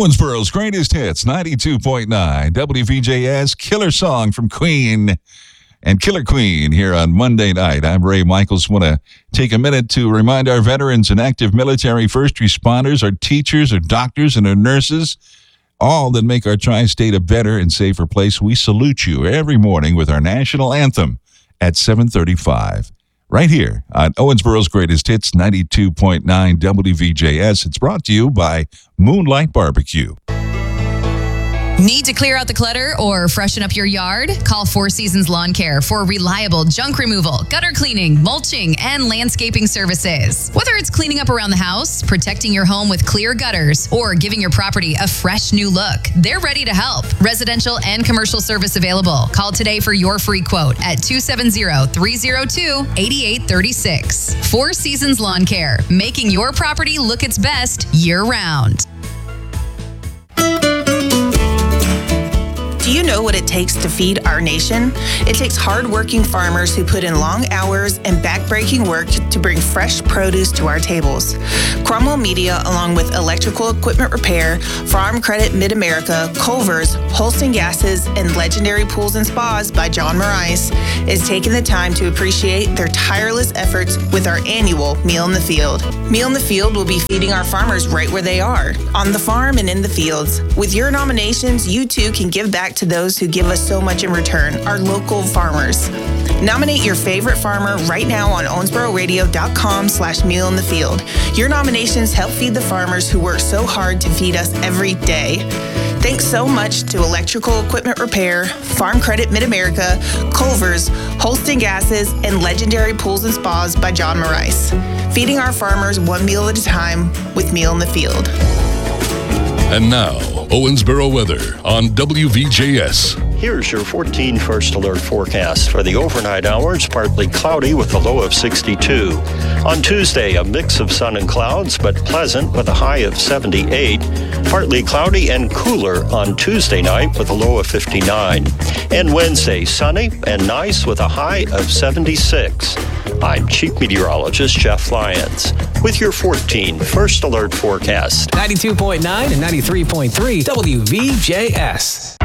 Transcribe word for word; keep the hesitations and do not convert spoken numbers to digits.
Owensboro's greatest hits, ninety-two point nine W V J S, Killer Song from Queen and Killer Queen here on Monday night. I'm Ray Michaels. Want to take a minute to remind our veterans and active military, first responders, our teachers, our doctors, and our nurses, all that make our tri-state a better and safer place. We salute you every morning with our national anthem at seven thirty-five. Right here on Owensboro's Greatest Hits, ninety-two point nine W V J S. It's brought to you by Moonlight Barbecue. Need to clear out the clutter or freshen up your yard? Call Four Seasons Lawn Care for reliable junk removal, gutter cleaning, mulching, and landscaping services. Whether it's cleaning up around the house, protecting your home with clear gutters, or giving your property a fresh new look, they're ready to help. Residential and commercial service available. Call today for your free quote at two seven zero, three zero two, eight eight three six. Four Seasons Lawn Care, making your property look its best year-round. Do you know what it takes to feed our nation? It takes hard-working farmers who put in long hours and back-breaking work to bring fresh produce to our tables. Cromwell Media, along with Electrical Equipment Repair, Farm Credit Mid-America, Culver's, Holston Gases, and Legendary Pools and Spas by John Morais, is taking the time to appreciate their tireless efforts with our annual Meal in the Field. Meal in the Field will be feeding our farmers right where they are, on the farm and in the fields. With your nominations, you too can give back to those who give us so much in return, our local farmers. Nominate your favorite farmer right now on owensbororadio.com slash meal in the field. Your nominations help feed the farmers who work so hard to feed us every day. Thanks so much to Electrical Equipment Repair, Farm Credit Mid-America, Culver's, Holston Gases, and Legendary Pools and Spas by John Morais. Feeding our farmers one meal at a time with Meal in the Field. And now, Owensboro weather on W V J S. Here's your fourteen First Alert forecast. For the overnight hours, partly cloudy with a low of sixty-two. On Tuesday, a mix of sun and clouds, but pleasant with a high of seventy-eight. Partly cloudy and cooler on Tuesday night with a low of fifty-nine. And Wednesday, sunny and nice with a high of seventy-six. I'm Chief Meteorologist Jeff Lyons with your fourteen First Alert forecast. ninety-two point nine and ninety-three point three W V J S.